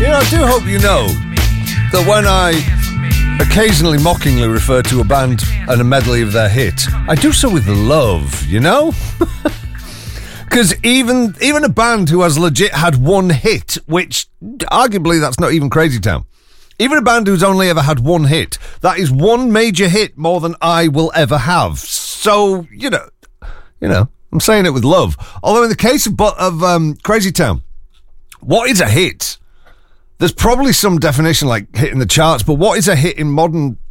I do hope you know that when I occasionally mockingly refer to a band and a medley of their hit, I do so with love, you know? Because even a band who has legit had one hit, which arguably that's not even Crazy Town, even a band who's only ever had one hit, that is one major hit more than I will ever have. So, you know, I'm saying it with love. Although in the case of Crazy Town, what is a hit? There's probably some definition like hitting the charts, but what is a hit in modern